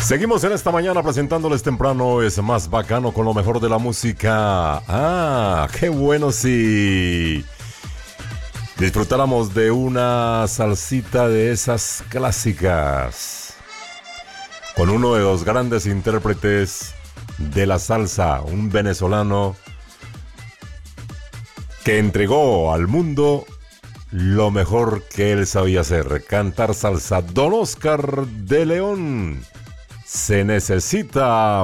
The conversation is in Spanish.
Seguimos en esta mañana presentándoles temprano es más bacano con lo mejor de la música. Ah, qué bueno si disfrutáramos de una salsita de esas clásicas con uno de los grandes intérpretes de la salsa, un venezolano que entregó al mundo lo mejor que él sabía hacer, cantar salsa. Don Oscar de León. Se necesita